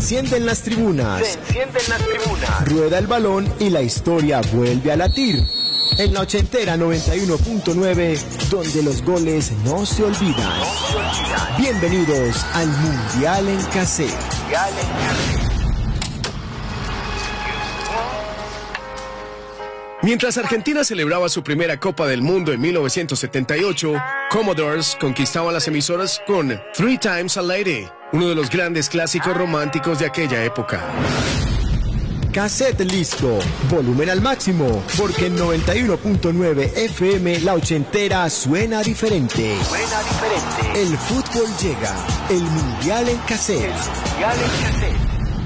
encienden las tribunas. Rueda el balón y la historia vuelve a latir. En la ochentera 91.9, donde los goles no se olvidan. Bienvenidos al Mundial en Cassette. Mientras Argentina celebraba su primera Copa del Mundo en 1978, Commodores conquistaban las emisoras con Three Times a Lady, uno de los grandes clásicos románticos de aquella época. Cassette listo, volumen al máximo, porque en 91.9 FM la ochentera suena diferente. El fútbol llega, el Mundial en Cassette.